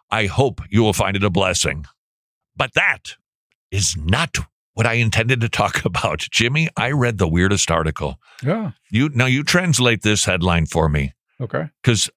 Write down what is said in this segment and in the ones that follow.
I hope you will find it a blessing. But that is not what I intended to talk about. Jimmy, I read the weirdest article. Yeah. You translate this headline for me. Okay. Because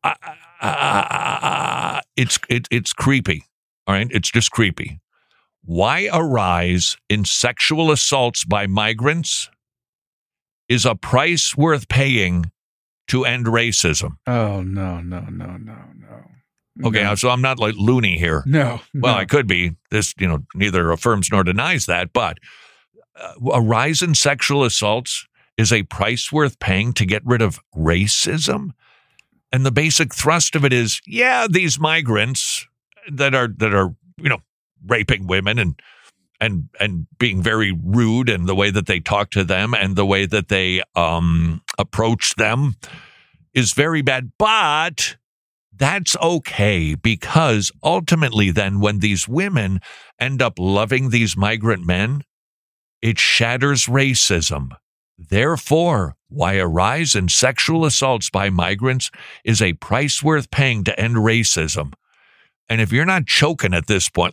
it's creepy. All right. It's just creepy. Why a rise in sexual assaults by migrants is a price worth paying to end racism. Oh, no. Okay, No. so I'm not like loony here. No. Well, I could be. This, neither affirms nor denies that. But a rise in sexual assaults is a price worth paying to get rid of racism. And the basic thrust of it is, these migrants that are raping women and being very rude in the way that they talk to them and the way that they approach them is very bad. But that's okay, because ultimately then when these women end up loving these migrant men, it shatters racism. Therefore, why a rise in sexual assaults by migrants is a price worth paying to end racism. And if you're not choking at this point,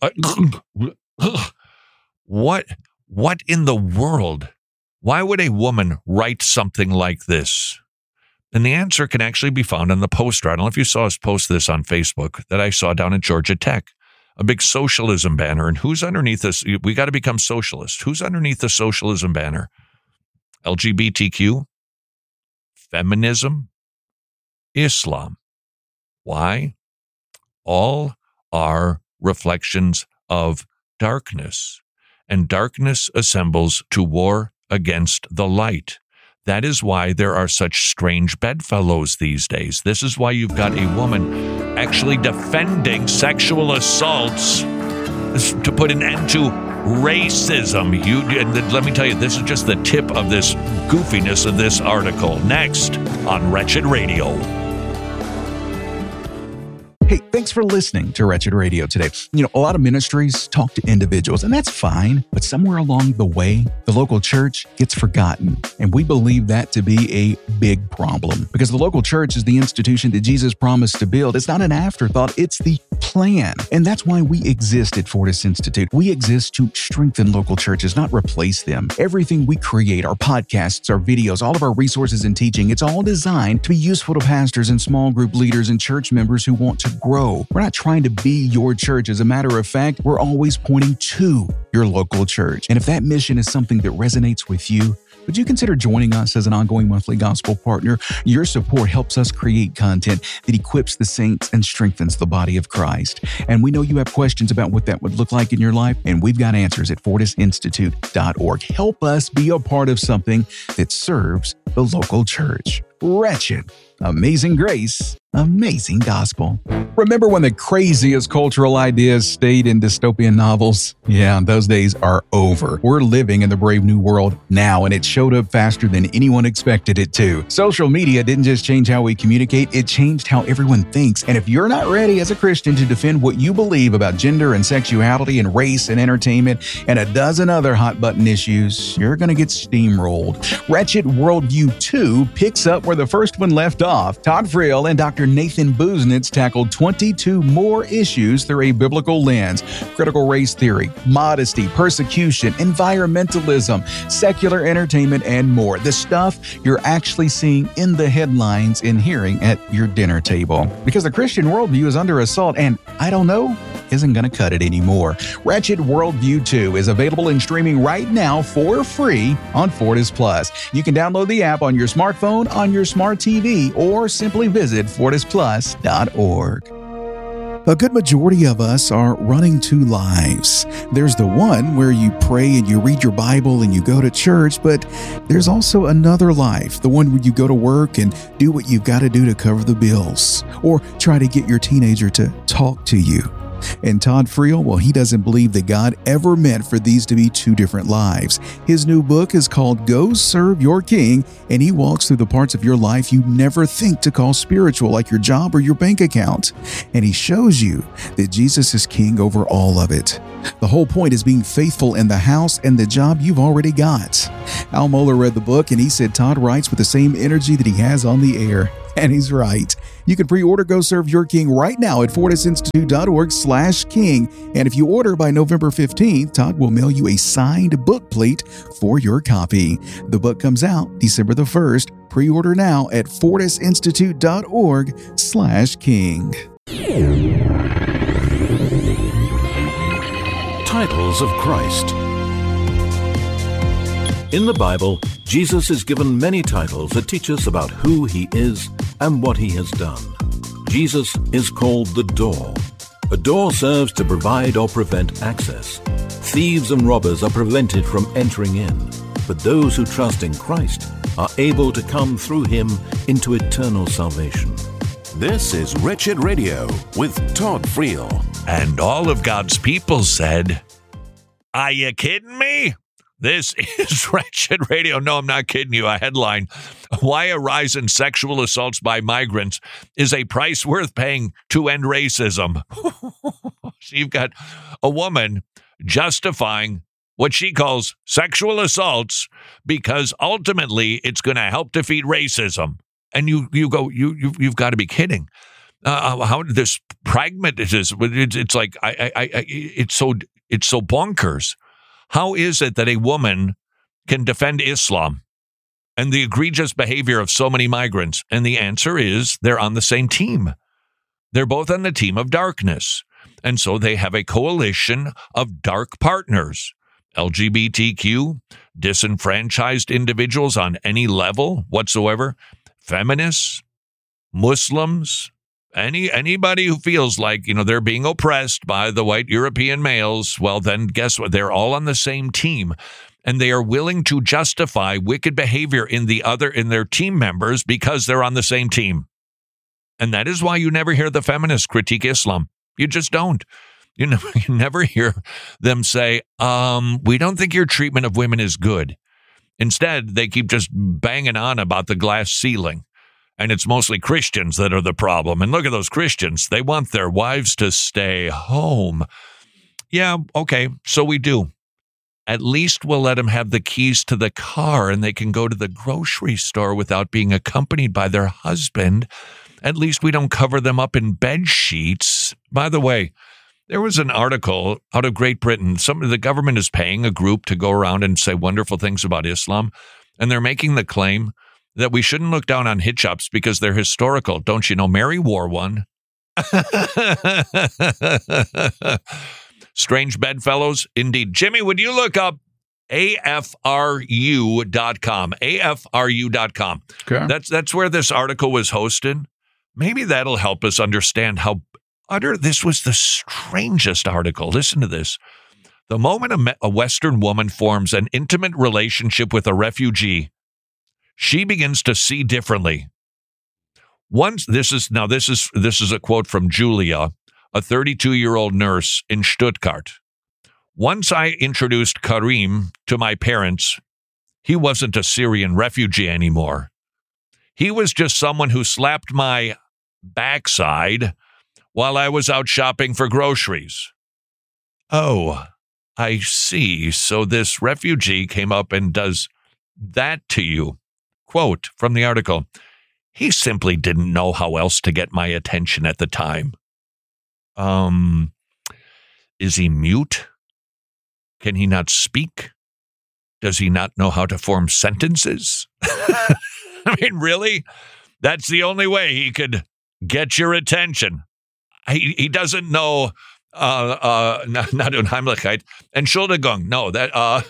what in the world? Why would a woman write something like this? And the answer can actually be found on the poster. I don't know if you saw us post this on Facebook that I saw down at Georgia Tech, a big socialism banner. And who's underneath this? We got to become socialist. Who's underneath the socialism banner? LGBTQ, feminism, Islam. Why? All are reflections of darkness, and darkness assembles to war against the light. That is why there are such strange bedfellows these days. This is why you've got a woman actually defending sexual assaults to put an end to racism. And let me tell you, this is just the tip of this goofiness of this article. Next on Wretched Radio. Hey, thanks for listening to Wretched Radio today. A lot of ministries talk to individuals, and that's fine. But somewhere along the way, the local church gets forgotten. And we believe that to be a big problem, because the local church is the institution that Jesus promised to build. It's not an afterthought. It's the plan. And that's why we exist at Fortis Institute. We exist to strengthen local churches, not replace them. Everything we create, our podcasts, our videos, all of our resources and teaching, it's all designed to be useful to pastors and small group leaders and church members who want to grow. We're not trying to be your church. As a matter of fact, we're always pointing to your local church. And if that mission is something that resonates with you, would you consider joining us as an ongoing monthly gospel partner? Your support helps us create content that equips the saints and strengthens the body of Christ. And we know you have questions about what that would look like in your life, and we've got answers at fortisinstitute.org. Help us be a part of something that serves the local church. Wretched, amazing grace, amazing gospel. Remember when the craziest cultural ideas stayed in dystopian novels? Yeah, those days are over. We're living in the brave new world now, and it showed up faster than anyone expected it to. Social media didn't just change how we communicate, it changed how everyone thinks. And if you're not ready as a Christian to defend what you believe about gender and sexuality and race and entertainment and a dozen other hot button issues, you're going to get steamrolled. Wretched Worldview 2 picks up where the first one left off. Todd Friel and Dr. Nathan Busenitz tackled 22 more issues through a biblical lens: critical race theory, modesty, persecution, environmentalism, secular entertainment, and more. The stuff you're actually seeing in the headlines and hearing at your dinner table. Because the Christian worldview is under assault, and I don't know, isn't going to cut it anymore. Wretched Worldview 2 is available and streaming right now for free on Fortis Plus. You can download the app on your smartphone, on your smart TV, or simply visit fortisplus.org. A good majority of us are running two lives. There's the one where you pray and you read your Bible and you go to church, but there's also another life, the one where you go to work and do what you've got to do to cover the bills, or try to get your teenager to talk to you. And Todd Friel, well, he doesn't believe that God ever meant for these to be two different lives. His new book is called Go Serve Your King, and he walks through the parts of your life you never think to call spiritual, like your job or your bank account. And he shows you that Jesus is king over all of it. The whole point is being faithful in the house and the job you've already got. Al Mohler read the book, and he said Todd writes with the same energy that he has on the air. And he's right. You can pre-order Go Serve Your King right now at fortisinstitute.org/king. And if you order by November 15th, Todd will mail you a signed book plate for your copy. The book comes out December the 1st. Pre-order now at fortisinstitute.org/king. Titles of Christ. In the Bible, Jesus is given many titles that teach us about who he is and what he has done. Jesus is called the door. A door serves to provide or prevent access. Thieves and robbers are prevented from entering in, but those who trust in Christ are able to come through him into eternal salvation. This is Wretched Radio with Todd Friel. And all of God's people said, "Are you kidding me? This is Wretched Radio." No, I'm not kidding you. A headline: "Why a rise in sexual assaults by migrants is a price worth paying to end racism." So you've got a woman justifying what she calls sexual assaults because ultimately it's going to help defeat racism. And you've got to be kidding. How this pragmatism? It's like it's so bonkers. How is it that a woman can defend Islam and the egregious behavior of so many migrants? And the answer is they're on the same team. They're both on the team of darkness. And so they have a coalition of dark partners. LGBTQ, disenfranchised individuals on any level whatsoever, feminists, Muslims, anybody who feels like, they're being oppressed by the white European males, well, then guess what? They're all on the same team. And they are willing to justify wicked behavior in their team members because they're on the same team. And that is why you never hear the feminists critique Islam. You just don't. You never hear them say, we don't think your treatment of women is good. Instead, they keep just banging on about the glass ceiling. And it's mostly Christians that are the problem. And look at those Christians. They want their wives to stay home. Yeah, okay, so we do. At least we'll let them have the keys to the car and they can go to the grocery store without being accompanied by their husband. At least we don't cover them up in bed sheets. By the way, there was an article out of Great Britain. The government is paying a group to go around and say wonderful things about Islam. And they're making the claim that we shouldn't look down on hijabs because they're historical. Don't you know Mary wore one? Strange bedfellows, indeed. Jimmy, would you look up AFRU.com? AFRU.com. Okay. That's where this article was hosted. Maybe that'll help us understand how this was the strangest article. Listen to this. The moment a Western woman forms an intimate relationship with a refugee, she begins to see differently. This is a quote from Julia, a 32-year-old nurse in Stuttgart. "Once I introduced Karim to my parents, he wasn't a Syrian refugee anymore. He was just someone who slapped my backside while I was out shopping for groceries." Oh, I see. So this refugee came up and does that to you. Quote from the article: "He simply didn't know how else to get my attention at the time." Is he mute? Can he not speak? Does he not know how to form sentences? I mean, really? That's the only way he could get your attention. He doesn't know not Unheimlichkeit and Entschuldigung. No, that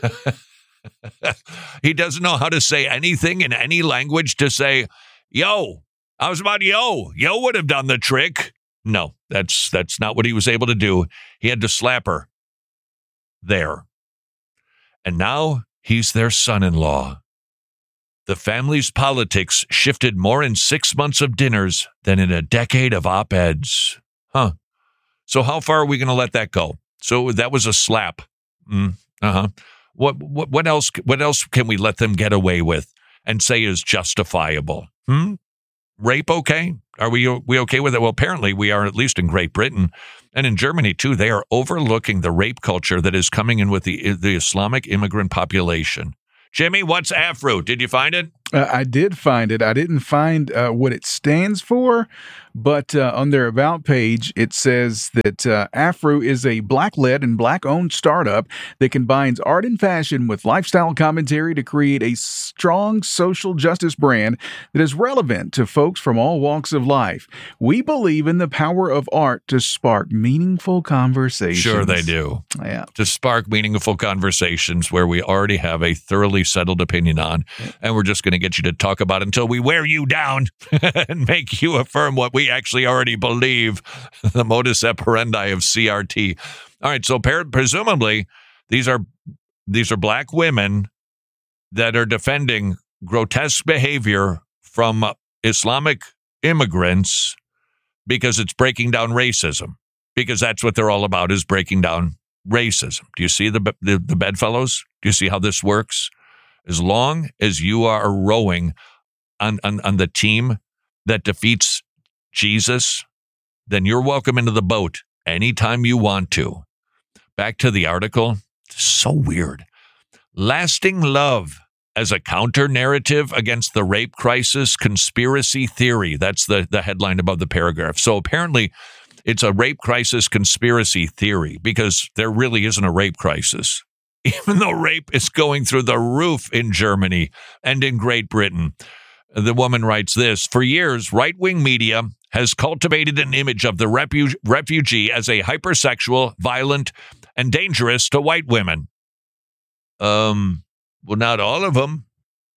he doesn't know how to say anything in any language to say, yo. I was about yo. Yo would have done the trick. No, that's not what he was able to do. He had to slap her there. And now he's their son-in-law. The family's politics shifted more in 6 months of dinners than in a decade of op-eds. Huh. So how far are we going to let that go? So that was a slap. What else can we let them get away with and say is justifiable? Rape okay? Are we okay with it? Well, apparently we are, at least in Great Britain and in Germany too. They are overlooking the rape culture that is coming in with the Islamic immigrant population. Jimmy, what's Afro? Did you find it? I did find it. I didn't find what it stands for, but on their About page, it says that Afru is a Black-led and Black-owned startup that combines art and fashion with lifestyle commentary to create a strong social justice brand that is relevant to folks from all walks of life. We believe in the power of art to spark meaningful conversations. Sure they do. Yeah. To spark meaningful conversations where we already have a thoroughly settled opinion on, and we're just going to get you to talk about it until we wear you down and make you affirm what we actually already believe, the modus operandi of CRT. All right, so presumably these are Black women that are defending grotesque behavior from Islamic immigrants because it's breaking down racism, because that's what they're all about, is breaking down racism. Do you see the bedfellows? Do you see how this works? As long as you are rowing on the team that defeats Jesus, then you're welcome into the boat anytime you want to. Back to the article. So weird. Lasting love as a counter-narrative against the rape crisis conspiracy theory. That's the headline above the paragraph. So apparently it's a rape crisis conspiracy theory because there really isn't a rape crisis. Even though rape is going through the roof in Germany and in Great Britain. The woman writes this: for years, right-wing media has cultivated an image of the refugee as a hypersexual, violent, and dangerous to white women. Well, not all of them,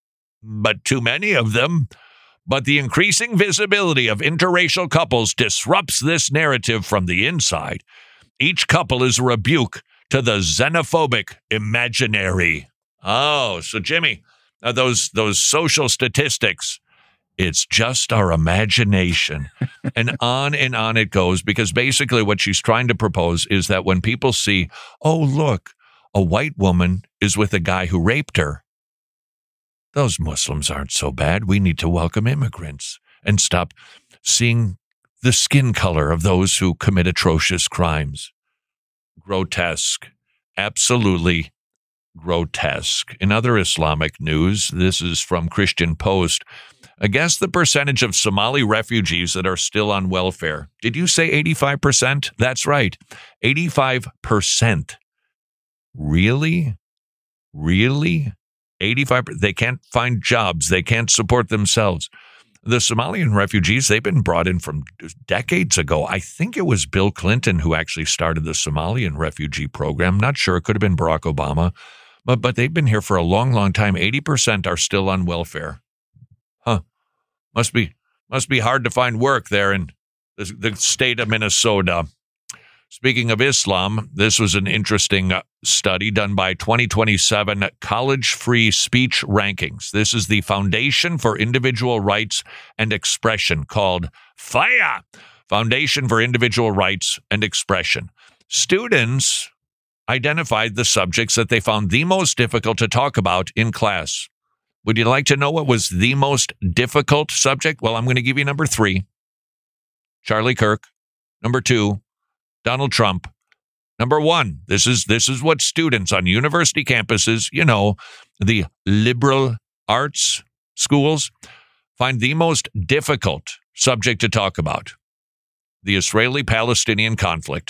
but too many of them. But the increasing visibility of interracial couples disrupts this narrative from the inside. Each couple is a rebuke to the xenophobic imaginary. Oh, so Jimmy, those social statistics, it's just our imagination. And on it goes, because basically what she's trying to propose is that when people see, oh, look, a white woman is with a guy who raped her, those Muslims aren't so bad. We need to welcome immigrants and stop seeing the skin color of those who commit atrocious crimes. Grotesque. Absolutely grotesque. In other Islamic news, this is from Christian Post. Guess the percentage of Somali refugees that are still on welfare. Did you say 85%? That's right. 85%. Really? Really? 85%. They can't find jobs. They can't support themselves. The Somalian refugees, they've been brought in from decades ago. I think it was Bill Clinton who actually started the Somalian refugee program. Not sure. It could have been Barack Obama. But they've been here for a long, long time. 80% are still on welfare. Huh. Must be hard to find work there in the state of Minnesota. Speaking of Islam, this was an interesting study done by 2027 College Free Speech Rankings. This is the Foundation for Individual Rights and Expression, called FIRE, Foundation for Individual Rights and Expression. Students identified the subjects that they found the most difficult to talk about in class. Would you like to know what was the most difficult subject? Well, I'm going to give you number 3, Charlie Kirk. Number 2, Donald Trump. Number 1, this is what students on university campuses, the liberal arts schools, find the most difficult subject to talk about: the Israeli-Palestinian conflict.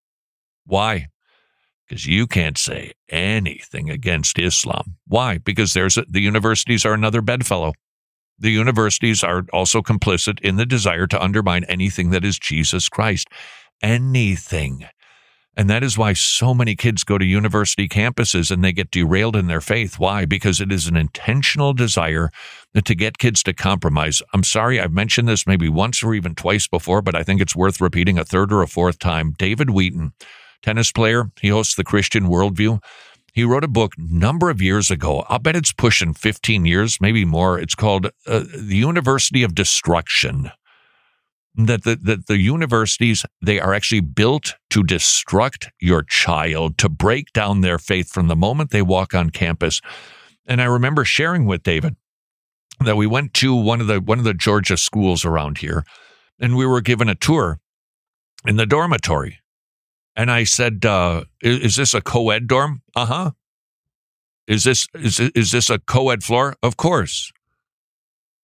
Why? Because you can't say anything against Islam. Why? Because the universities are another bedfellow. The universities are also complicit in the desire to undermine anything that is Jesus Christ. Anything. And that is why so many kids go to university campuses and they get derailed in their faith. Why? Because it is an intentional desire to get kids to compromise. I'm sorry, I've mentioned this maybe once or even twice before, but I think it's worth repeating a third or a fourth time. David Wheaton, tennis player, he hosts the Christian Worldview. He wrote a book a number of years ago. I'll bet it's pushing 15 years, maybe more. It's called The University of Destruction. That the universities, they are actually built to destruct your child, to break down their faith from the moment they walk on campus. And I remember sharing with David that we went to one of the Georgia schools around here, and we were given a tour in the dormitory. And I said, "Is this a co-ed dorm?" Uh-huh. Is this a co-ed floor? Of course.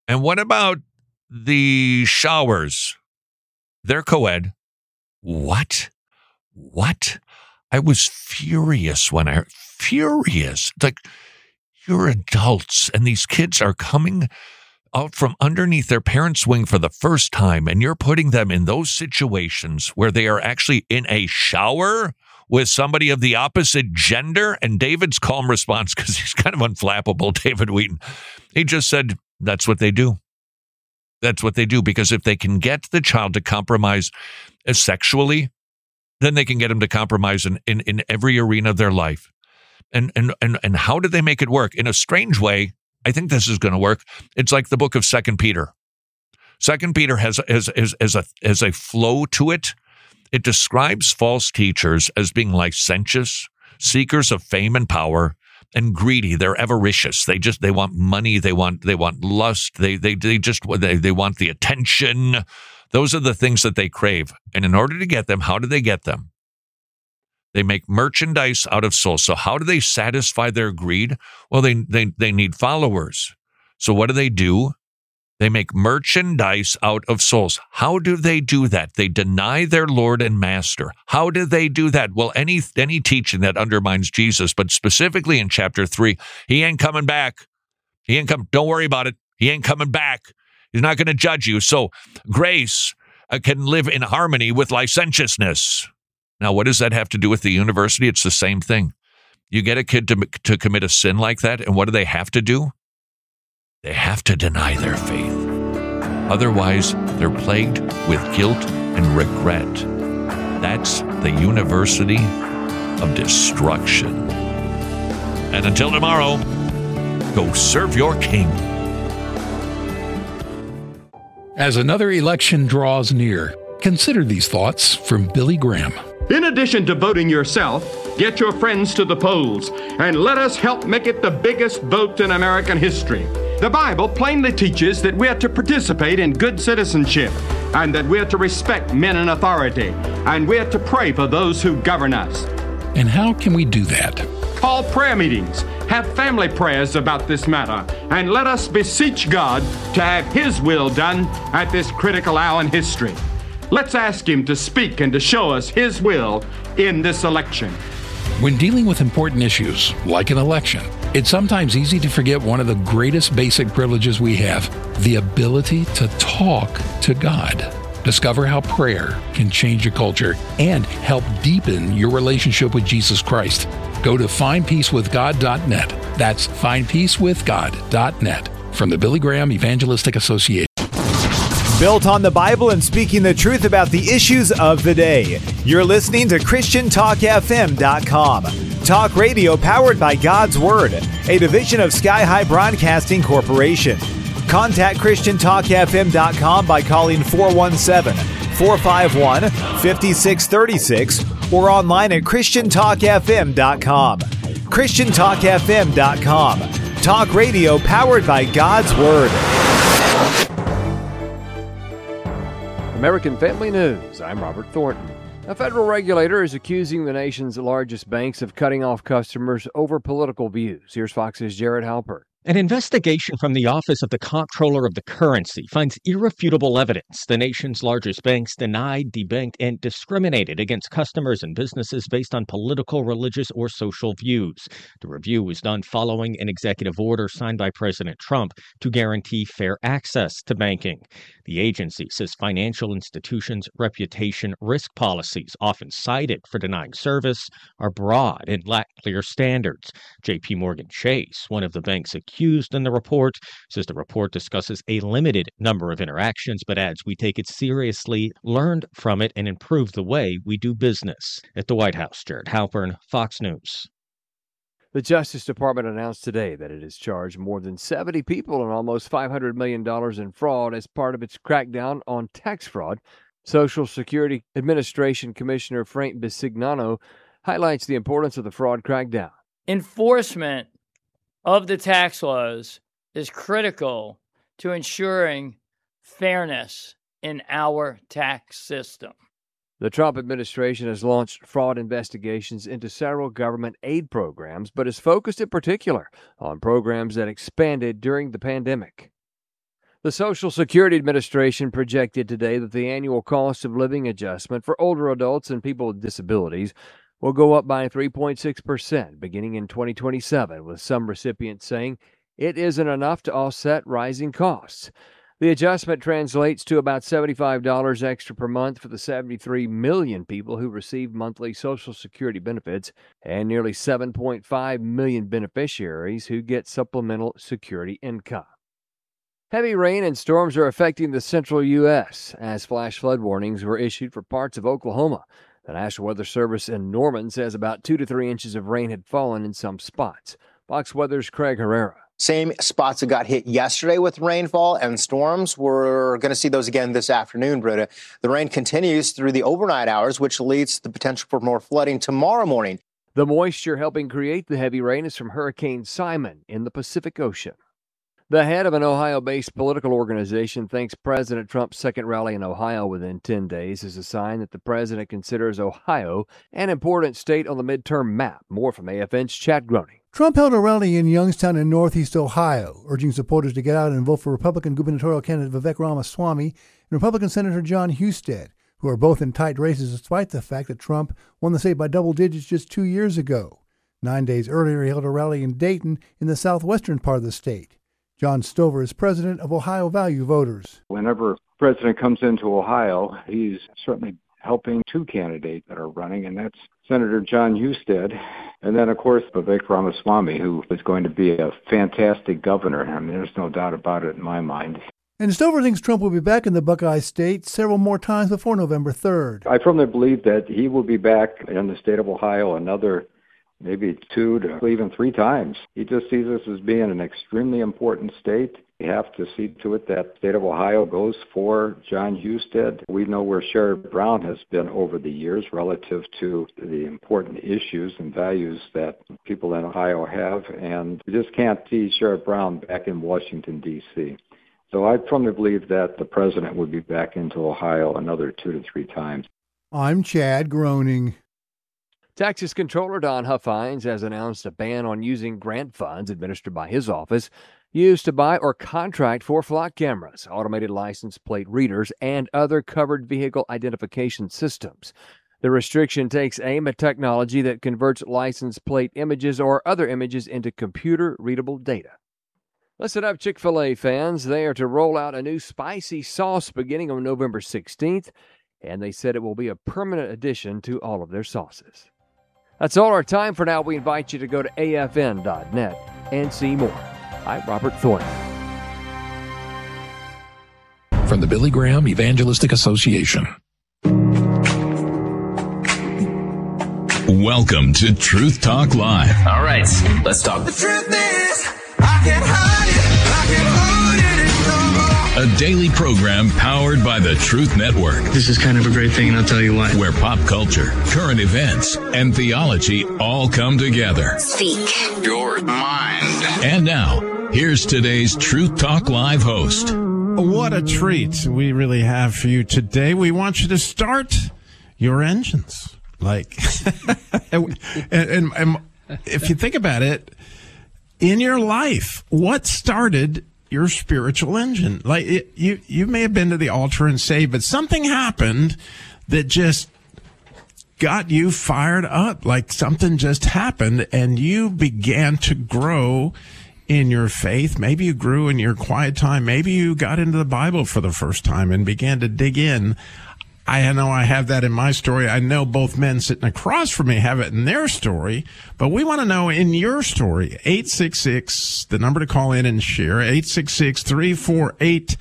And what about the showers? They're co-ed. What? I was furious when I heard. Furious. Like, you're adults, and these kids are coming out from underneath their parents' wing for the first time, and you're putting them in those situations where they are actually in a shower with somebody of the opposite gender. And David's calm response, because he's kind of unflappable, David Wheaton, he just said, that's what they do. That's what they do, because if they can get the child to compromise sexually, then they can get them to compromise in every arena of their life. And how do they make it work? In a strange way, I think this is going to work. It's like the book of 2 Peter. 2 Peter has a flow to it. It describes false teachers as being licentious, seekers of fame and power, and greedy. They're avaricious. They want money. They want lust. They want the attention. Those are the things that they crave. And in order to get them, how do they get them? They make merchandise out of souls. So how do they satisfy their greed? Well, they need followers. So what do? They make merchandise out of souls. How do they do that? They deny their Lord and Master. How do they do that? Well, any teaching that undermines Jesus, but specifically in chapter 3, he ain't coming back. Don't worry about it. He ain't coming back. He's not going to judge you. So grace can live in harmony with licentiousness. Now, what does that have to do with the university? It's the same thing. You get a kid to commit a sin like that, and what do they have to do? They have to deny their faith. Otherwise, they're plagued with guilt and regret. That's the university of destruction. And until tomorrow, go serve your king. As another election draws near, consider these thoughts from Billy Graham. In addition to voting yourself, get your friends to the polls and let us help make it the biggest vote in American history. The Bible plainly teaches that we are to participate in good citizenship and that we are to respect men in authority and we are to pray for those who govern us. And how can we do that? Call prayer meetings, have family prayers about this matter, and let us beseech God to have His will done at this critical hour in history. Let's ask Him to speak and to show us His will in this election. When dealing with important issues, like an election, it's sometimes easy to forget one of the greatest basic privileges we have, the ability to talk to God. Discover how prayer can change your culture and help deepen your relationship with Jesus Christ. Go to findpeacewithgod.net. That's findpeacewithgod.net from the Billy Graham Evangelistic Association. Built on the Bible and speaking the truth about the issues of the day. You're listening to ChristianTalkFM.com. Talk radio powered by God's Word, a division of Sky High Broadcasting Corporation. Contact ChristianTalkFM.com by calling 417-451-5636 or online at ChristianTalkFM.com. ChristianTalkFM.com. Talk radio powered by God's Word. American Family News, I'm Robert Thornton. A federal regulator is accusing the nation's largest banks of cutting off customers over political views. Here's Fox's Jared Halpert. An investigation from the Office of the Comptroller of the Currency finds irrefutable evidence the nation's largest banks denied, debanked, and discriminated against customers and businesses based on political, religious, or social views. The review was done following an executive order signed by President Trump to guarantee fair access to banking. The agency says financial institutions' reputation risk policies, often cited for denying service, are broad and lack clear standards. J.P. Morgan Chase, one of the banks accused in the report, says the report discusses a limited number of interactions, but adds we take it seriously, learned from it, and improve the way we do business. At the White House, Jared Halpern, Fox News. The Justice Department announced today that it has charged more than 70 people and almost $500 million in fraud as part of its crackdown on tax fraud. Social Security Administration Commissioner Frank Bisignano highlights the importance of the fraud crackdown. Enforcement of the tax laws is critical to ensuring fairness in our tax system. The Trump administration has launched fraud investigations into several government aid programs, but is focused in particular on programs that expanded during the pandemic. The Social Security Administration projected today that the annual cost of living adjustment for older adults and people with disabilities will go up by 3.6% beginning in 2027, with some recipients saying it isn't enough to offset rising costs. The adjustment translates to about $75 extra per month for the 73 million people who receive monthly Social Security benefits and nearly 7.5 million beneficiaries who get supplemental security income. Heavy rain and storms are affecting the central U.S. as flash flood warnings were issued for parts of Oklahoma. The National Weather Service in Norman says about 2 to 3 inches of rain had fallen in some spots. Fox Weather's Craig Herrera. Same spots that got hit yesterday with rainfall and storms. We're going to see those again this afternoon, Britta. The rain continues through the overnight hours, which leads to the potential for more flooding tomorrow morning. The moisture helping create the heavy rain is from Hurricane Simon in the Pacific Ocean. The head of an Ohio-based political organization thinks President Trump's second rally in Ohio within 10 days is a sign that the president considers Ohio an important state on the midterm map. More from AFN's Chad Groening. Trump held a rally in Youngstown in northeast Ohio, urging supporters to get out and vote for Republican gubernatorial candidate Vivek Ramaswamy and Republican Senator John Husted, who are both in tight races despite the fact that Trump won the state by double digits just 2 years ago. 9 days earlier, he held a rally in Dayton in the southwestern part of the state. John Stover is president of Ohio Value Voters. Whenever president comes into Ohio, he's certainly helping two candidates that are running, and that's Senator John Husted, and then, of course, Vivek Ramaswamy, who is going to be a fantastic governor. I mean, there's no doubt about it in my mind. And Stover thinks Trump will be back in the Buckeye State several more times before November 3rd. I firmly believe that he will be back in the state of Ohio another maybe 2 to even 3 times. He just sees us as being an extremely important state. We have to see to it that the state of Ohio goes for John Husted. We know where Sherrod Brown has been over the years relative to the important issues and values that people in Ohio have, and we just can't see Sherrod Brown back in Washington, D.C. So I firmly believe that the president would be back into Ohio another 2 to 3 times. I'm Chad Groening. Texas Comptroller Don Huffines has announced a ban on using grant funds administered by his office used to buy or contract for flock cameras, automated license plate readers, and other covered vehicle identification systems. The restriction takes aim at technology that converts license plate images or other images into computer-readable data. Listen up, Chick-fil-A fans. They are to roll out a new spicy sauce beginning on November 16th, and they said it will be a permanent addition to all of their sauces. That's all our time for now. We invite you to go to afn.net and see more. I'm Robert Thornton. From the Billy Graham Evangelistic Association. Welcome to Truth Talk Live. All right, let's talk. The truth is, I can't hide it. I can't hide it anymore. A daily program powered by the Truth Network. This is kind of a great thing, and I'll tell you why. Where pop culture, current events, and theology all come together. Speak your mind. And now, here's today's Truth Talk Live host. What a treat we really have for you today. We want you to start your engines. Like, and if you think about it, in your life, what started your spiritual engine? Like, you may have been to the altar and saved, but something happened that just got you fired up. Like something just happened and you began to grow in your faith. Maybe you grew in your quiet time. Maybe you got into the Bible for the first time and began to dig in. I know I have that in my story. I know both men sitting across from me have it in their story, but we want to know in your story. 866, the number to call in and share, 866-348-7884,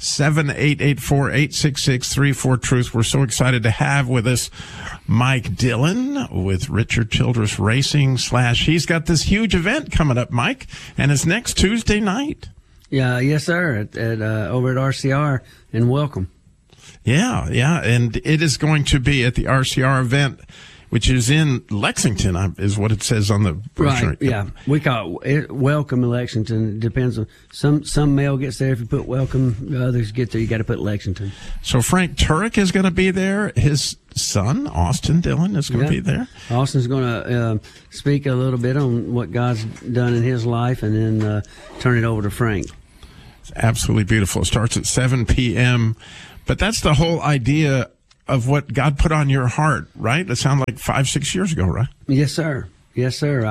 866-34-TRUTH. We're so excited to have with us Mike Dillon with Richard Childress Racing / he's got this huge event coming up, Mike, and it's next Tuesday night. Yeah, yes, sir, at over at RCR in Welcome. Yeah, and it is going to be at the RCR event, which is in Lexington, is what it says on the brochure. Right, yeah. We call it Welcome in Lexington. It depends on some mail gets there if you put Welcome, others get there, you got to put Lexington. So Frank Turek is going to be there. His son, Austin Dillon, is going to be there. Austin's going to speak a little bit on what God's done in his life and then turn it over to Frank. It's absolutely beautiful. It starts at 7 p.m., but that's the whole idea of what God put on your heart, right? It sounded like 5-6 years ago, right? Yes, sir. Yes, sir.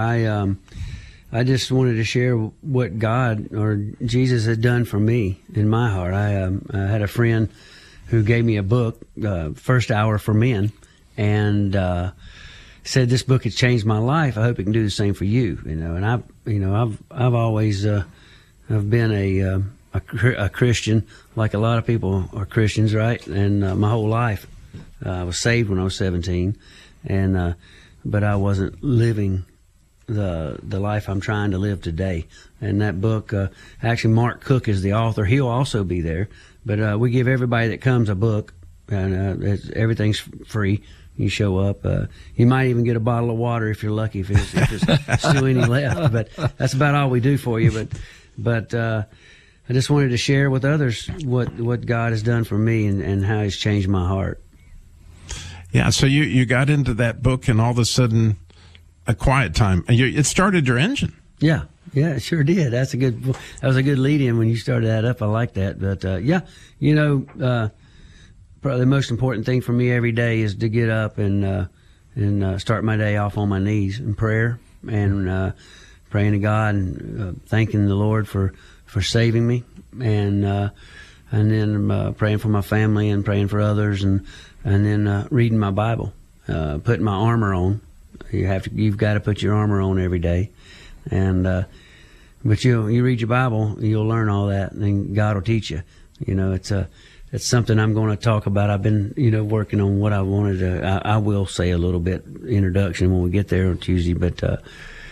I just wanted to share what God or Jesus had done for me in my heart. I had a friend who gave me a book, First Hour for Men, and said this book has changed my life. I hope it can do the same for you. And I've always I've been a Christian, like a lot of people are Christians, right? And my whole life, I was saved when I was 17, and but I wasn't living the life I'm trying to live today. And that book, actually Mark Cook is the author. He'll also be there. But we give everybody that comes a book, and everything's free. You show up. You might even get a bottle of water if you're lucky, if there's still any left. But that's about all we do for you. But I just wanted to share with others what God has done for me and how He's changed my heart. Yeah, so you got into that book, and all of a sudden, a quiet time. It started your engine. Yeah, it sure did. That was a good lead-in when you started that up. I like that. But probably the most important thing for me every day is to get up and start my day off on my knees in prayer and praying to God and thanking the Lord for saving me, and then praying for my family and praying for others, and then reading my Bible, putting my armor on. You've got to put your armor on every day, and but you read your Bible, you'll learn all that, and God will teach you. It's something I'm going to talk about. I've been working on what I wanted to. I will say a little bit introduction when we get there on Tuesday, but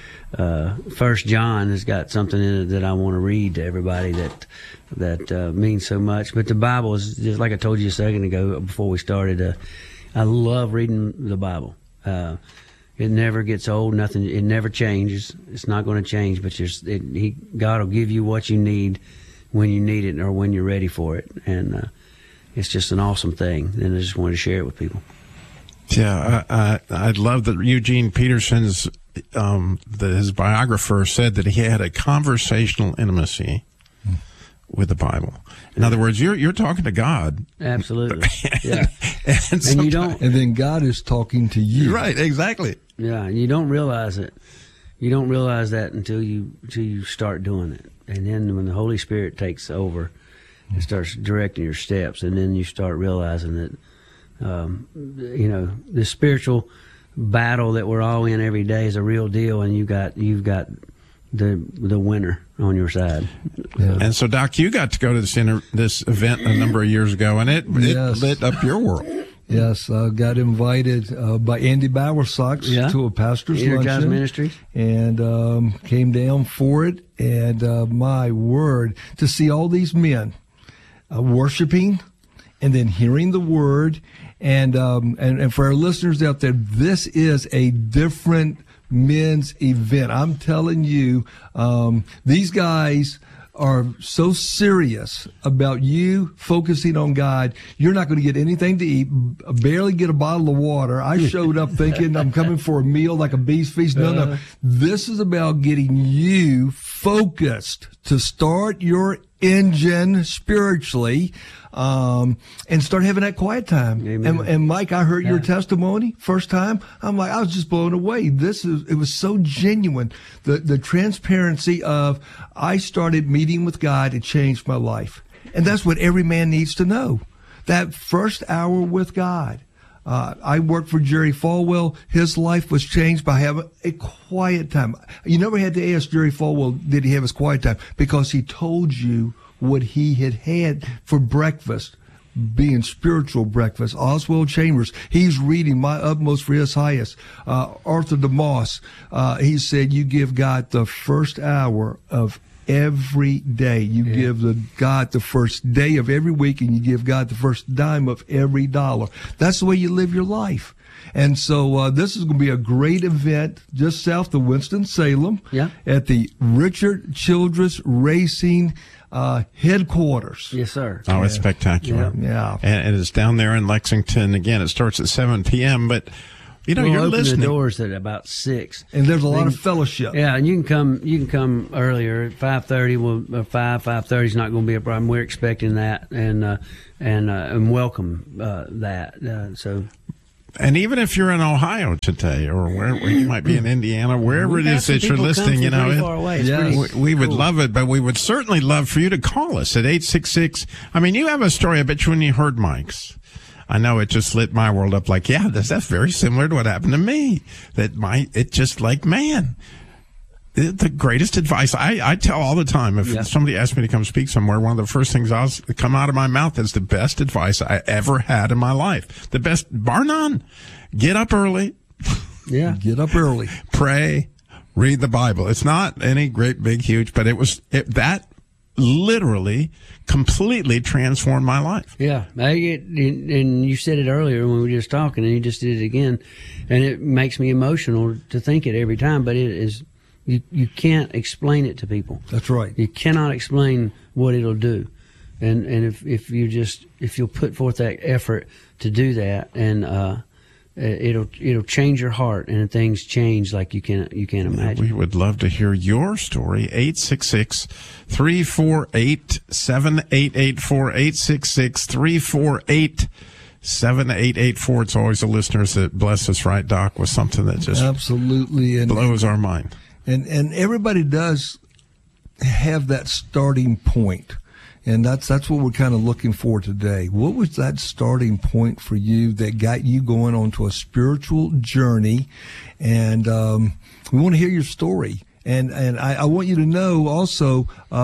First John has got something in it that I want to read to everybody that means so much. But the Bible is just like I told you a second ago before we started. I love reading the Bible. It never gets old. Nothing. It never changes. It's not going to change. But God will give you what you need when you need it or when you're ready for it. And it's just an awesome thing. And I just wanted to share it with people. Yeah, I love that Eugene Peterson's his biographer said that he had a conversational intimacy with the Bible. In other words, you're talking to God. Absolutely. Yeah. and you don't. And then God is talking to you. Right. Exactly. Yeah. And you don't realize it. You don't realize that until you start doing it. And then when the Holy Spirit takes over and starts directing your steps, and then you start realizing that, the spiritual battle that we're all in every day is a real deal, and you've got the winner on your side. Yeah. And so, Doc, you got to go to this event a number of years ago, and it lit up your world. Yes, I got invited by Andy Bowersox to a pastor's luncheon. Ministries. And came down for it. And my word, to see all these men worshiping and then hearing the word. And for our listeners out there, this is a different men's event. I'm telling you, these guys are so serious about you focusing on God. You're not going to get anything to eat, barely get a bottle of water. I showed up thinking I'm coming for a meal like a beast feast. No. This is about getting you focused to start your engine spiritually, and start having that quiet time. And Mike, I heard your testimony first time. I was just blown away. It was so genuine. The transparency of, I started meeting with God, it changed my life. And that's what every man needs to know. That first hour with God. I worked for Jerry Falwell. His life was changed by having a quiet time. You never had to ask Jerry Falwell, did he have his quiet time? Because he told you what he had for breakfast, being spiritual breakfast. Oswald Chambers, he's reading My Utmost for His Highest. Arthur DeMoss, he said, you give God the first hour of every day. You give God the first day of every week, and you give God the first dime of every dollar. That's the way you live your life. And so this is going to be a great event just south of Winston-Salem at the Richard Childress Racing headquarters. Yes, sir. Oh, it's spectacular. Yeah. And it's down there in Lexington. Again, it starts at 7 p.m., but You know, we'll you're open listening. the doors at about 6, and there's a lot of fellowship. Yeah, and you can come earlier at 5:30. 5:30 is not going to be a problem. We're expecting that, and welcome that. So. And even if you're in Ohio today, or wherever you might be in Indiana, wherever it is that you're listening, you know, we would love it, but we would certainly love for you to call us at 866. I mean, you have a story. I bet you when you heard Mike's, I know it just lit my world up. Like, yeah, that's very similar to what happened to me. It just like, man, the greatest advice I tell all the time. If somebody asks me to come speak somewhere, one of the first things I'll come out of my mouth is the best advice I ever had in my life. The best, bar none. Get up early. Yeah, get up early. Pray. Read the Bible. It's not any great, big, huge, but that literally completely transformed my life. Yeah, and you said it earlier when we were just talking, and you just did it again, and it makes me emotional to think it every time. But it is, you can't explain it to people. That's right. You cannot explain what it'll do, and if you'll put forth that effort to do that, and it'll change your heart, and things change like you can't imagine. We would love to hear your story. 866-348-7884. 866-348-7884. It's always the listeners that bless us, right, Doc, with something that just absolutely blows our mind. And everybody does have that starting point. And that's what we're kind of looking for today. What was that starting point for you that got you going onto a spiritual journey? And we want to hear your story. And I want you to know also,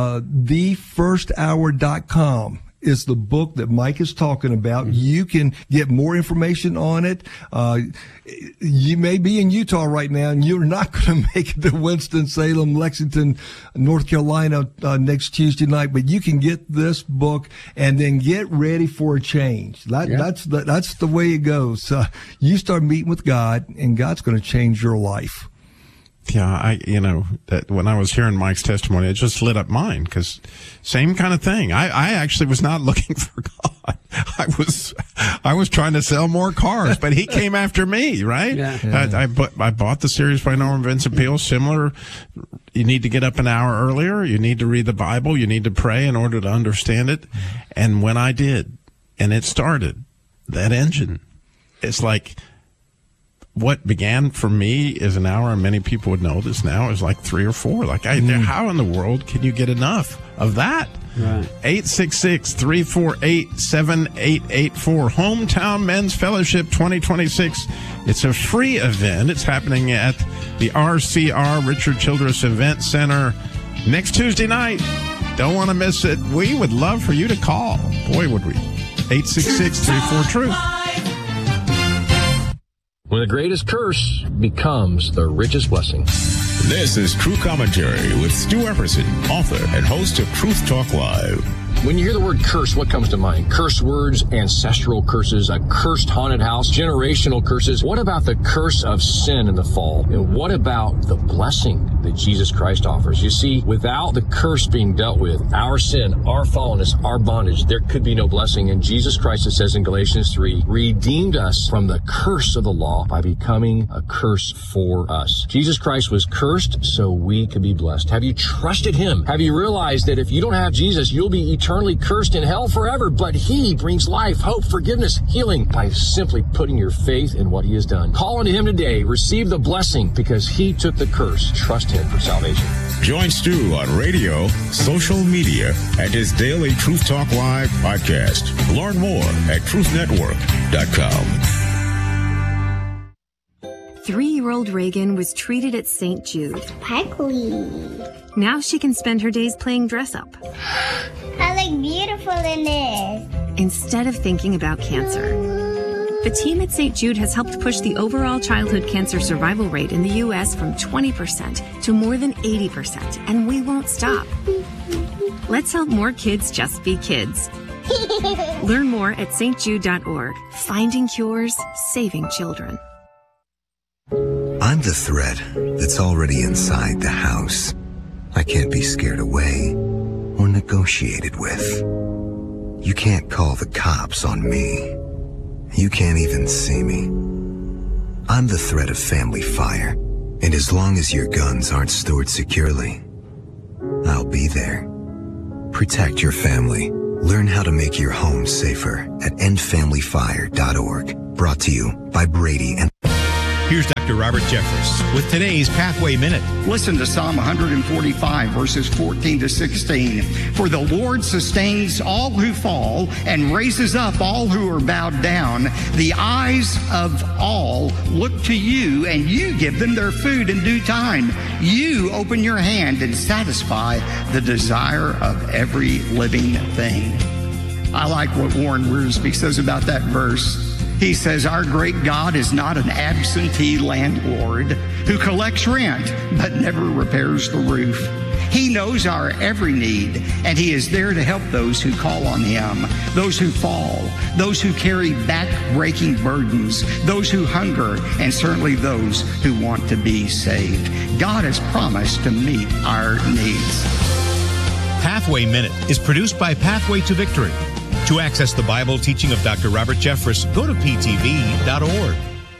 thefirsthour.com is the book that Mike is talking about. Mm-hmm. You can get more information on it. You may be in Utah right now, and you're not going to make it to Winston-Salem, Lexington, North Carolina next Tuesday night, but you can get this book and then get ready for a change. That's the way it goes. You start meeting with God, and God's going to change your life. Yeah, that when I was hearing Mike's testimony, it just lit up mine, because same kind of thing. I actually was not looking for God. I was trying to sell more cars, but he came after me, right? Yeah. I bought the series by Norman Vincent Peale. Similar, you need to get up an hour earlier. You need to read the Bible. You need to pray in order to understand it. And when I did, and it started, that engine, it's like, what began for me is an hour, and many people would know this now, is like 3 or 4. Like, how in the world can you get enough of that? Right. 866-348-7884. Hometown Men's Fellowship 2026. It's a free event. It's happening at the RCR Richard Childress Event Center next Tuesday night. Don't want to miss it. We would love for you to call. Boy, would we. 866-34-TRUTH. When the greatest curse becomes the richest blessing. This is True Commentary with Stu Epperson, author and host of Truth Talk Live. When you hear the word curse, what comes to mind? Curse words, ancestral curses, a cursed haunted house, generational curses. What about the curse of sin and the fall? And what about the blessing that Jesus Christ offers? You see, without the curse being dealt with, our sin, our fallenness, our bondage, there could be no blessing. And Jesus Christ, it says in Galatians 3, redeemed us from the curse of the law by becoming a curse for us. Jesus Christ was cursed so we could be blessed. Have you trusted him? Have you realized that if you don't have Jesus, you'll be eternally cursed in hell forever, but he brings life, hope, forgiveness, healing by simply putting your faith in what he has done. Call unto him today. Receive the blessing because he took the curse. Trust him for salvation. Join Stu on radio, social media, and his daily Truth Talk Live podcast. Learn more at truthnetwork.com. 3-year-old Reagan was treated at St. Jude. Sparkly. Now she can spend her days playing dress up. I look beautiful in this. Instead of thinking about cancer. The team at St. Jude has helped push the overall childhood cancer survival rate in the U.S. from 20% to more than 80%, and we won't stop. Let's help more kids just be kids. Learn more at stjude.org. Finding cures, saving children. I'm the threat that's already inside the house. I can't be scared away or negotiated with. You can't call the cops on me. You can't even see me. I'm the threat of family fire, and as long as your guns aren't stored securely, I'll be there. Protect your family. Learn how to make your home safer at endfamilyfire.org. Brought to you by Brady and... Here's Dr. Robert Jeffress with today's Pathway Minute. Listen to Psalm 145, verses 14 to 16. For the Lord sustains all who fall and raises up all who are bowed down. The eyes of all look to you, and you give them their food in due time. You open your hand and satisfy the desire of every living thing. I like what Warren Wiersbe says about that verse. He says, our great God is not an absentee landlord who collects rent but never repairs the roof. He knows our every need, and he is there to help those who call on him, those who fall, those who carry back-breaking burdens, those who hunger, and certainly those who want to be saved. God has promised to meet our needs. Pathway Minute is produced by Pathway to Victory. To access the Bible teaching of Dr. Robert Jeffress, go to ptv.org.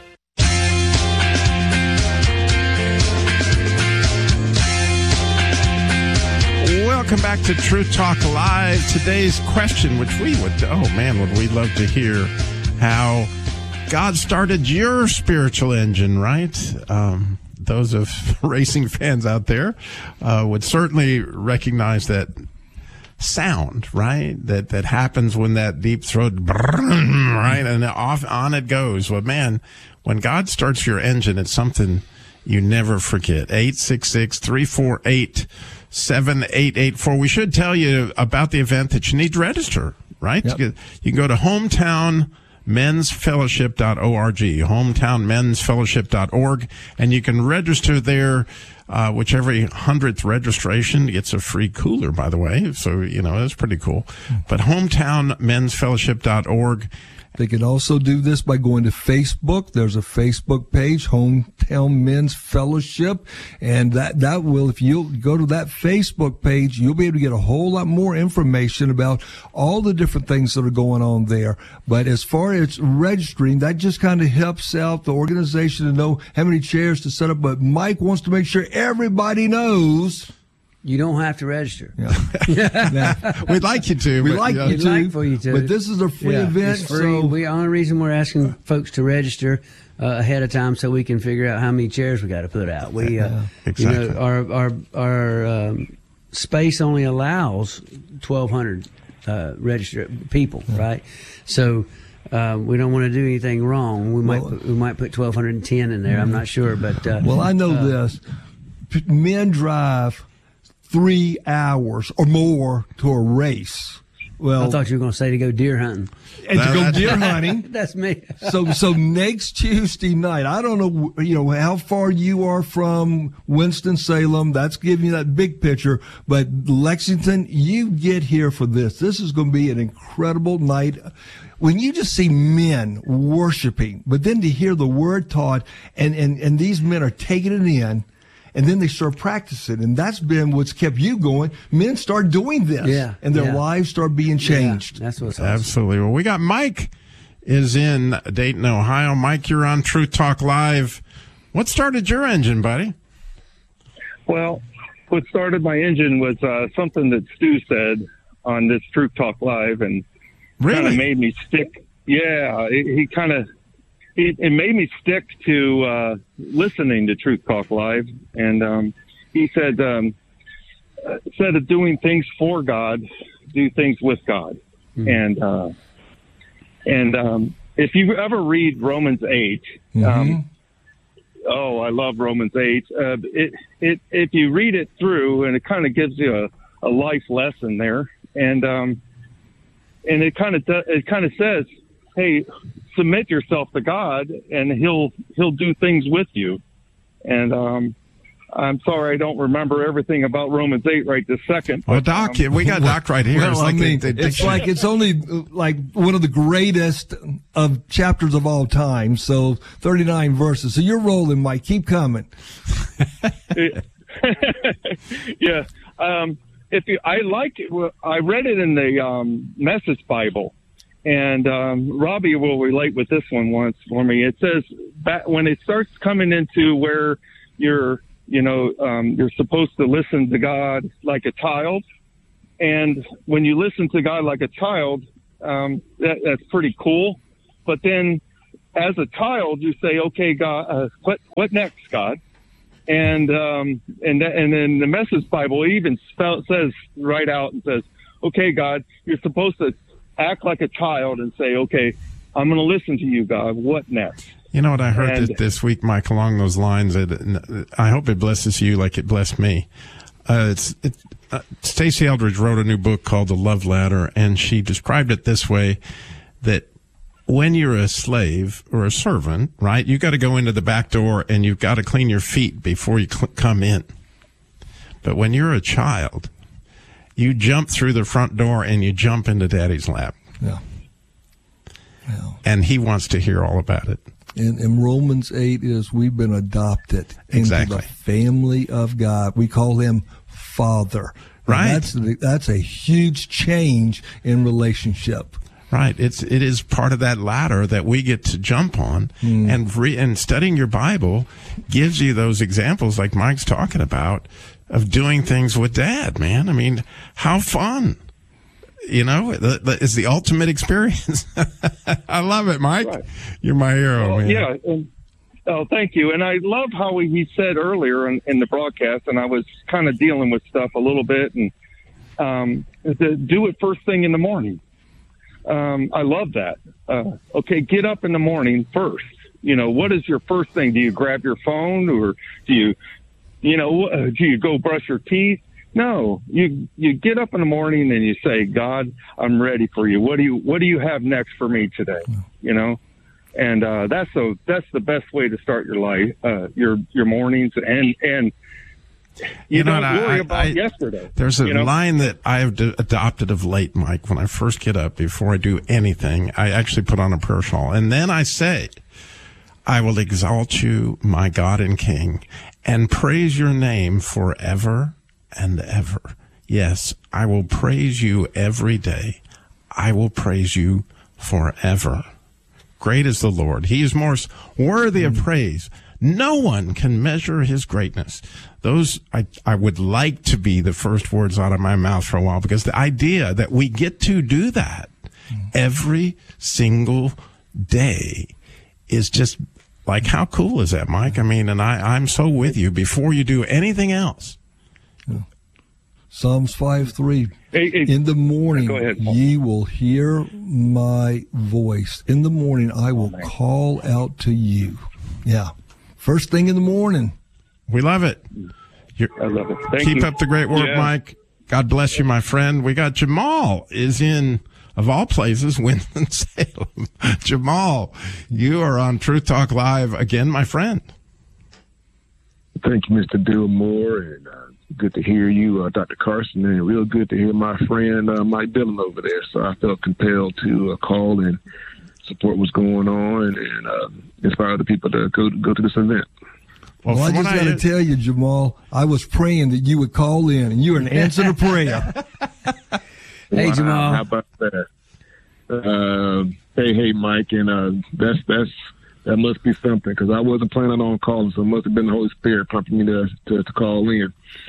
Welcome back to Truth Talk Live. Today's question, which would we love to hear how God started your spiritual engine, right? Those of racing fans out there would certainly recognize that sound, right? That happens when that deep throat, right? And off on it goes. Well, man, when God starts your engine, it's something you never forget. 866-348-7884. We should tell you about the event that you need to register, right? Yep. You can go to hometownmensfellowship.org, hometownmensfellowship.org, and you can register there. Which every 100th registration gets a free cooler, by the way. So, that's pretty cool. But hometownmensfellowship.org. They can also do this by going to Facebook. There's a Facebook page, Hometown Men's Fellowship. And that will, if you'll go to that Facebook page, you'll be able to get a whole lot more information about all the different things that are going on there. But as far as registering, that just kind of helps out the organization to know how many chairs to set up. But Mike wants to make sure everybody knows. You don't have to register. Yeah. We'd like you to. We'd like for you to. But this is a free event. It's free. So the only reason we're asking folks to register ahead of time so we can figure out how many chairs we got to put out. We, exactly. Our space only allows 1,200 registered people, right? So we don't want to do anything wrong. We might put 1,210 in there. I'm not sure, but well, I know this. Men drive 3 hours or more to a race. Well, I thought you were going to say to go deer hunting. And to go deer hunting. That's me. So next Tuesday night, I don't know, how far you are from Winston-Salem. That's giving you that big picture. But Lexington, you get here for this. This is going to be an incredible night. When you just see men worshiping, but then to hear the word taught, and these men are taking it in, and then they start practicing. And that's been what's kept you going. Men start doing this. And their lives start being changed. That's what's awesome. Absolutely. Well, we got Mike is in Dayton, Ohio. Mike, you're on Truth Talk Live. What started your engine, buddy? Well, what started my engine was something that Stu said on this Truth Talk Live, and kind of made me stick. Yeah, he kind of... It made me stick to listening to Truth Talk Live, and he said, instead of doing things for God, do things with God. Mm-hmm. And if you ever read Romans 8, I love Romans 8. If you read it through, and it kind of gives you a life lesson there, and it kind of says, hey, submit yourself to God, and He'll do things with you. And I'm sorry I don't remember everything about Romans 8 right this second. Well, Doc, we got Doc right here. Well, it's only like one of the greatest of chapters of all time. So 39 verses. So you're rolling, Mike. Keep coming. Yeah. I read it in the Message Bible. And Robbie will relate with this one once for me. It says when it starts coming into where you're supposed to listen to God like a child. And when you listen to God like a child, that's pretty cool. But then as a child, you say, okay, God, what next, God? And then the Message Bible even says right out and says, okay, God, you're supposed to act like a child and say, okay, I'm going to listen to you, God. What next? You know what I heard this week, Mike, along those lines? I hope it blesses you like it blessed me. Stacey Eldridge wrote a new book called The Love Ladder, and she described it this way, that when you're a slave or a servant, right, you got to go into the back door and you've got to clean your feet before you come in. But when you're a child, you jump through the front door and you jump into Daddy's lap. Yeah. And he wants to hear all about it. And Romans 8 is we've been adopted into the family of God. We call him Father. Right. That's a huge change in relationship. Right. It is part of that ladder that we get to jump on. And studying your Bible gives you those examples like Mike's talking about of doing things with Dad, man. I mean, how fun. You know, it's the ultimate experience. I love it, Mike. Right. You're my hero, man. Yeah. Thank you. And I love how he said earlier in the broadcast, and I was kind of dealing with stuff a little bit, and to do it first thing in the morning. I love that. Okay, get up in the morning first. You know, what is your first thing? Do you grab your phone, or do you go brush your teeth? No, you get up in the morning and you say, God, I'm ready for you. What do you have next for me today? You know, and that's the best way to start your life, your mornings, and you don't worry about yesterday. There's a line that I have adopted of late, Mike. When I first get up, before I do anything, I actually put on a prayer shawl, and then I say, I will exalt you, my God and King, and praise your name forever and ever. Yes, I will praise you every day. I will praise you forever. Great is the Lord. He is more worthy of praise. No one can measure his greatness. Those, I would like to be the first words out of my mouth for a while, because the idea that we get to do that every single day is just like, how cool is that, Mike? I mean, and I'm so with you. Before you do anything else, Psalms 5:3. In the morning, ye will hear my voice. In the morning, I will call out to you. Yeah. First thing in the morning. We love it. I love it. Keep up the great work, Mike. God bless you, my friend. We got Jamal is in, of all places, Winston-Salem. Jamal, you are on Truth Talk Live again, my friend. Thank you, Mr. Bill Moore, and good to hear you, Dr. Carson, and real good to hear my friend Mike Dillon over there. So I felt compelled to call and support what's going on and inspire other people to go to this event. Well, I just got to tell you, Jamal, I was praying that you would call in, and you're an answer to prayer. Hey, Jamal. How about that? Hey, Mike, and that must be something, because I wasn't planning on calling, so it must have been the Holy Spirit prompting me to call in.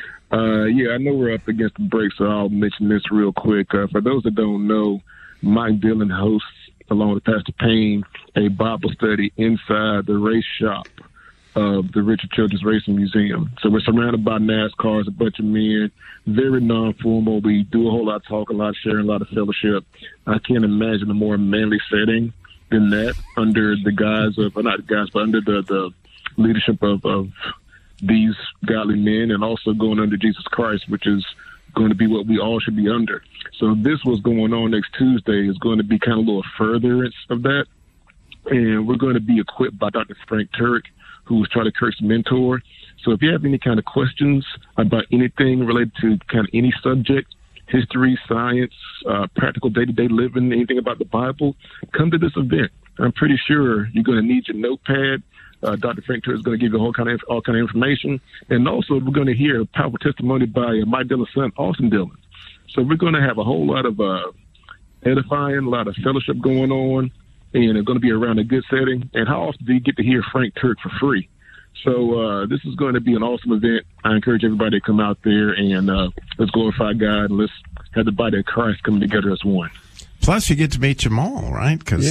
I know we're up against the break, so I'll mention this real quick. For those that don't know, Mike Dillon hosts, along with Pastor Payne, a Bible study inside the race shop of the Richard Children's Racing Museum. So we're surrounded by NASCARs, a bunch of men, very non-formal. We do a whole lot of talking, a lot of sharing, a lot of fellowship. I can't imagine a more manly setting than that, under the guise of, not guys, but under the leadership of these godly men, and also going under Jesus Christ, which is going to be what we all should be under. So this was going on next Tuesday is going to be kind of a little furtherance of that. And we're going to be equipped by Dr. Frank Turek, who is Charlie Kirk's mentor. So if you have any kind of questions about anything related to kind of any subject, history, science, practical day-to-day living, anything about the Bible, come to this event. I'm pretty sure you're going to need your notepad. Dr. Frank Turek is going to give you all kind of information. And also, we're going to hear a powerful testimony by Mike Dillon's son, Austin Dillon. So we're going to have a whole lot of edifying, a lot of fellowship going on, and it's going to be around a good setting. And how often do you get to hear Frank Turk for free? So this is going to be an awesome event. I encourage everybody to come out there and let's glorify God and let's have the body of Christ come together as one. Plus, you get to meet Jamal, right? Because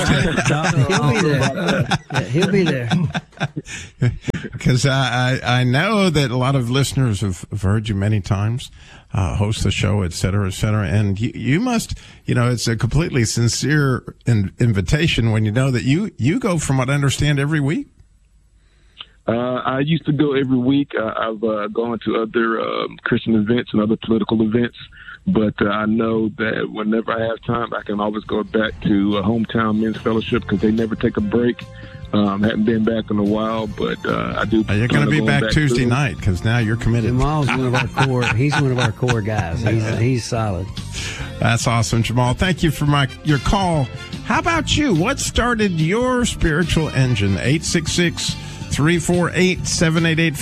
he'll be there. Because I know that a lot of listeners have heard you many times host the show, et cetera, and you must, it's a completely sincere invitation when you know that you go, from what I understand, every week. I used to go every week. I've gone to other Christian events and other political events, but I know that whenever I have time, I can always go back to Hometown Men's Fellowship because they never take a break. Haven't been back in a while, but I do. You're going to be back Tuesday night because now you're committed. Jamal's one of our core. He's one of our core guys. He's solid. That's awesome, Jamal. Thank you for your call. How about you? What started your spiritual engine? 866-348-7884.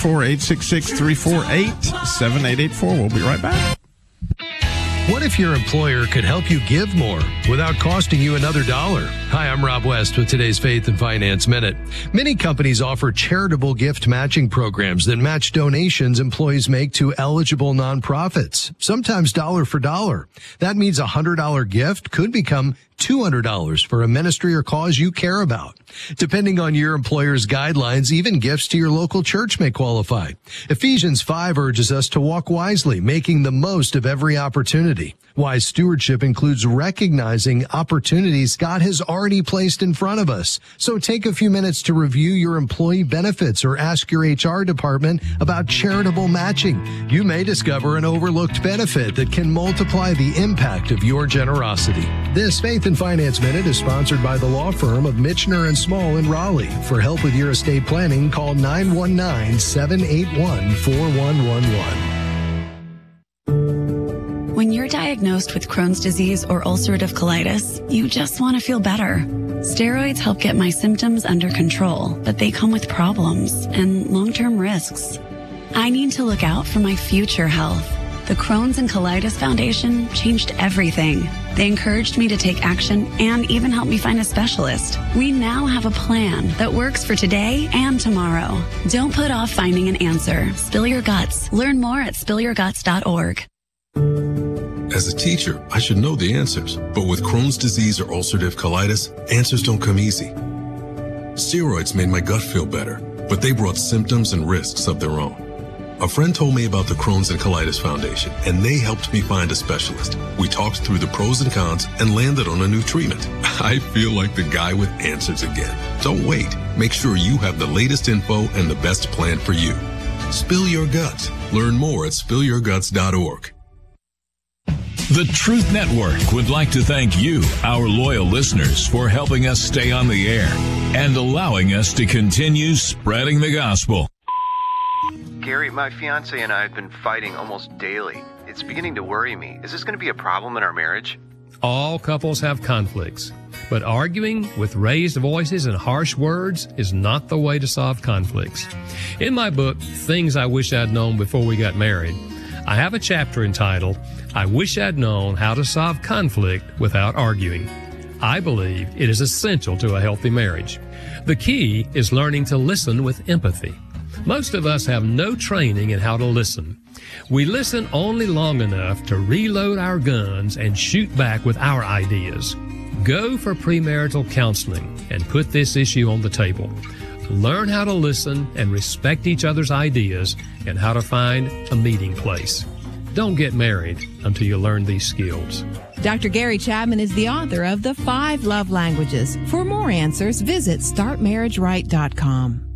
866-348-7884. We'll be right back. What if your employer could help you give more without costing you another dollar? Hi, I'm Rob West with today's Faith and Finance Minute. Many companies offer charitable gift matching programs that match donations employees make to eligible nonprofits, sometimes dollar for dollar. That means a $100 gift could become $200 for a ministry or cause you care about. Depending on your employer's guidelines, even gifts to your local church may qualify. Ephesians 5 urges us to walk wisely, making the most of every opportunity. Wise stewardship includes recognizing opportunities God has already placed in front of us. So take a few minutes to review your employee benefits or ask your HR department about charitable matching. You may discover an overlooked benefit that can multiply the impact of your generosity. This Faith and Finance Minute is sponsored by the law firm of Michener and Small in Raleigh. For help with your estate planning, call 919-781-4111. When you're diagnosed with Crohn's disease or ulcerative colitis, you just want to feel better. Steroids help get my symptoms under control, but they come with problems and long-term risks. I need to look out for my future health. The Crohn's and Colitis Foundation changed everything. They encouraged me to take action and even helped me find a specialist. We now have a plan that works for today and tomorrow. Don't put off finding an answer. Spill your guts. Learn more at spillyourguts.org. As a teacher, I should know the answers. But with Crohn's disease or ulcerative colitis, answers don't come easy. Steroids made my gut feel better, but they brought symptoms and risks of their own. A friend told me about the Crohn's and Colitis Foundation, and they helped me find a specialist. We talked through the pros and cons and landed on a new treatment. I feel like the guy with answers again. Don't wait. Make sure you have the latest info and the best plan for you. Spill your guts. Learn more at spillyourguts.org. The Truth Network would like to thank you, our loyal listeners, for helping us stay on the air and allowing us to continue spreading the gospel. Gary, my fiance and I have been fighting almost daily. It's beginning to worry me. Is this going to be a problem in our marriage? All couples have conflicts, but arguing with raised voices and harsh words is not the way to solve conflicts. In my book, Things I Wish I'd Known Before We Got Married, I have a chapter entitled, I Wish I'd Known How to Solve Conflict Without Arguing. I believe it is essential to a healthy marriage. The key is learning to listen with empathy. Most of us have no training in how to listen. We listen only long enough to reload our guns and shoot back with our ideas. Go for premarital counseling and put this issue on the table. Learn how to listen and respect each other's ideas and how to find a meeting place. Don't get married until you learn these skills. Dr. Gary Chapman is the author of The 5 Love Languages. For more answers, visit StartMarriageRight.com.